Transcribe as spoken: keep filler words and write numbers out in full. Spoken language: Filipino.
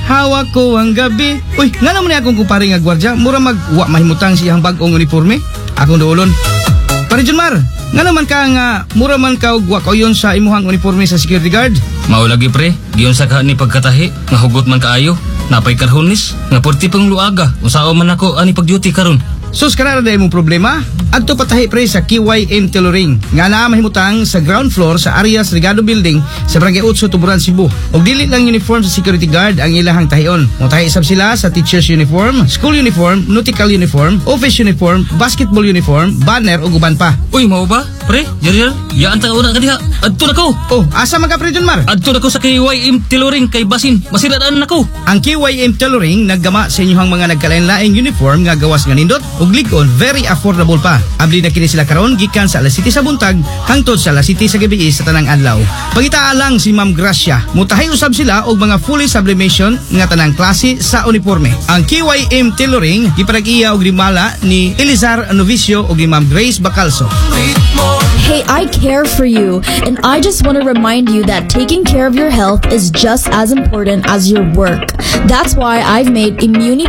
hawak ko ang gabi. Uy, nga naman ni akong kupare nga gwardya, mura magwa mahimutang siyang bagong uniforme. Akong doolon. Pare John Mar, nga naman ka nga mura man ka og wa kayon sa imuhang uniforme sa security guard. Mao lagi pre, giyon sa ka ni pagkatahi, nga hugot man kaayo. Napay karhonis, nga porti pang luaga. Unsao man ako ani pag-duty karon. Sus, kanara dahil mong problema? Adto patahi pre sa K Y M Tailoring nga naa mahimutang sa ground floor sa Arias Regado Building sa Barangay eight Tuburan, Cebu. Og dili lang uniform sa security guard ang ilahang tahion. Motahi isab sila sa teacher's uniform, school uniform, nautical uniform, office uniform, basketball uniform, banner ug uban pa. Uy, mao ba? Pre, jarial, yaan ta una kadiha. Adto na ko. Oh, asa man ka pre John Mar? Adto na ko sa K Y M Tailoring kay basin masiraan nako. Ang K Y M Tailoring naggama sa inyong mga nagkalain-laing uniform nga gawas nga nindot ug lig-on, very affordable pa. Abli na kini sila karon gikan sa alas siyete sa buntag hangtod sa alas siyete sa gabi sa tanang adlaw. Pangitaa lang si Ma'am Gracia. Mutahay usab sila og mga fully sublimation nga tanang klase sa uniforme. Ang K Y M Tailoring giparag-iya og rimala ni Elizar Novicio og ni Ma'am Grace Bacalso. Hey, I care for you, and I just want to remind you that taking care of your health is just as important as your work. That's why I've made Immuni